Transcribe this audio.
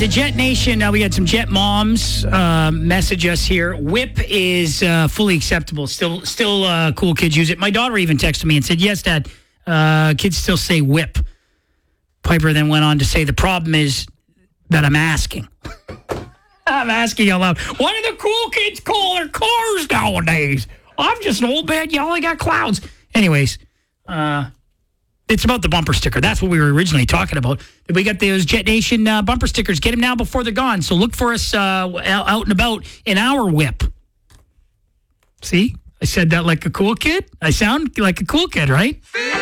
The Jet Nation, we got some Jet moms message us here. Whip is fully acceptable. Still, cool kids use it. My daughter even texted me and said, yes, Dad, kids still say whip. Piper then went on to say, the problem is that I'm asking. I'm asking out loud. What do the cool kids call their cars nowadays? I'm just an old man. You only got clouds. Anyways, it's about the bumper sticker. That's what we were originally talking about. We got those Jet Nation bumper stickers. Get them now before they're gone. So look for us out and about in our whip. See? I said that like a cool kid. I sound like a cool kid, right?